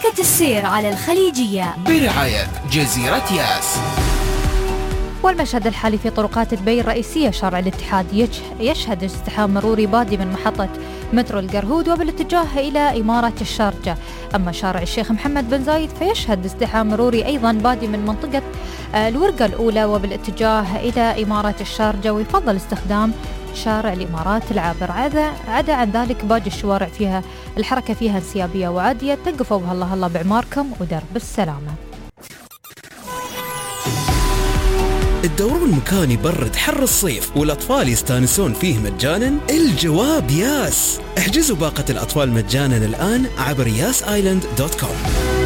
حركة السير على الخليجية برعاية جزيرة ياس. والمشهد الحالي في طرقات دبي الرئيسية شارع الاتحاد يشهد ازدحام مروري بادي من محطة مترو القرهود وبالاتجاه إلى إمارة الشارجة. أما شارع الشيخ محمد بن زايد فيشهد ازدحام مروري أيضا بادي من منطقة الورقة الأولى وبالاتجاه إلى إمارة الشارجة، ويفضل استخدام شارع الإمارات العابر. عدا عن ذلك باقي الشوارع فيها الحركة فيها انسيابية وعادية. توقفوا بهالله الله بعماركم ودرب السلامة. الدورون مكان يبرد حر الصيف والأطفال يستانسون فيه مجانا؟ الجواب ياس. احجزوا باقة الأطفال مجانا الآن عبر yasisland.com.